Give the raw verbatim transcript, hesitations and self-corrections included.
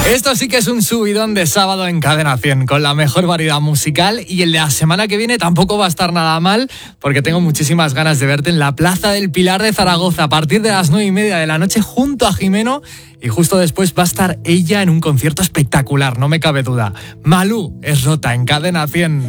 Esto sí que es un subidón de sábado en Cadena cien, con la mejor variedad musical, y el de la semana que viene tampoco va a estar nada mal, porque tengo muchísimas ganas de verte en la Plaza del Pilar de Zaragoza a partir de las nueve y media de la noche junto a Jimeno, y justo después va a estar ella en un concierto espectacular, no me cabe duda. Malú es Rota en Cadena cien.